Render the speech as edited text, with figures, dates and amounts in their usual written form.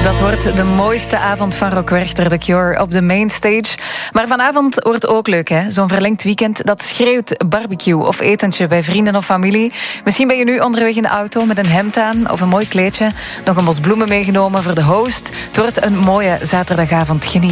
Dat wordt de mooiste avond van Rock Werchter, The Cure, op de mainstage. Maar vanavond wordt ook leuk, hè? Zo'n verlengd weekend, dat schreeuwt barbecue of etentje bij vrienden of familie. Misschien ben je nu onderweg in de auto met een hemd aan of een mooi kleedje. Nog een bos bloemen meegenomen voor de host. Het wordt een mooie zaterdagavond. Geniet.